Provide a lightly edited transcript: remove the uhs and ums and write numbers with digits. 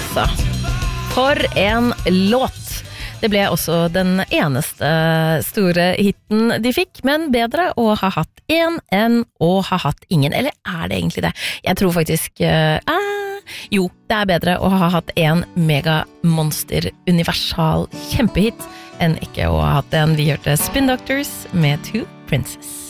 altså. For en låt. Det ble også den eneste store hitten de fikk, men bedre å ha hatt en enn å ha hatt ingen. Eller er det egentlig det? Jeg tror faktisk jo, det er bedre å ha hatt en mega-monster universal kjempehit enn ikke å ha hatt en. Vi hørte Spin Doctors med Two Princess.